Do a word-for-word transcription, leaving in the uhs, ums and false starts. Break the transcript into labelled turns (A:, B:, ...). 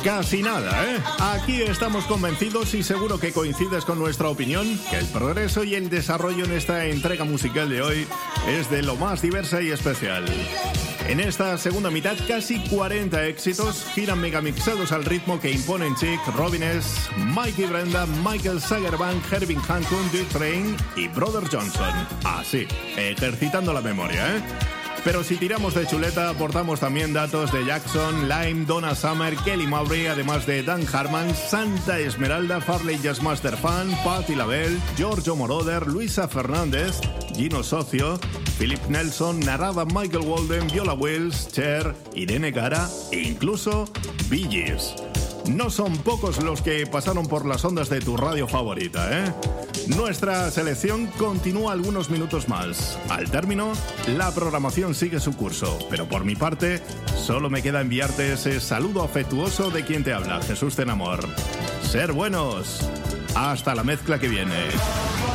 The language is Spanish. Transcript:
A: Casi nada, ¿eh? Aquí estamos convencidos y seguro que coincides con nuestra opinión que el progreso y el desarrollo en esta entrega musical de hoy es de lo más diversa y especial. En esta segunda mitad, casi cuarenta éxitos giran megamixados al ritmo que imponen Chic, Robin S., Mikey Brenda, Michael Sagerbank, Herbie Hancock, Duke Train y Brother Johnson. Así, ejercitando la memoria, ¿eh? Pero si tiramos de chuleta, aportamos también datos de Jackson, Lime, Donna Summer, Kelly Mowbray, además de Dan Hartman, Santa Esmeralda, Farley Jazzmaster Fan, Patti LaBelle, Giorgio Moroder, Luisa Fernández, Gino Socio, Philip Nelson, narrada Michael Walden, Viola Wills, Cher, Irene Cara e incluso Bee Gees. No son pocos los que pasaron por las ondas de tu radio favorita, ¿eh? Nuestra selección continúa algunos minutos más. Al término, la programación sigue su curso, pero por mi parte, solo me queda enviarte ese saludo afectuoso de quien te habla, Jesús Tenamor. Ser buenos. Hasta la mezcla que viene.